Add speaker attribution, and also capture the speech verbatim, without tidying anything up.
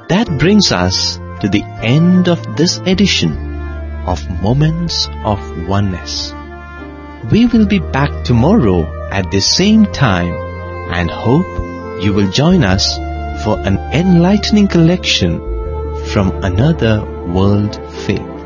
Speaker 1: that brings us to the end of this edition of Moments of Oneness. We will be back tomorrow at the same time and hope you will join us for an enlightening collection from another world faith.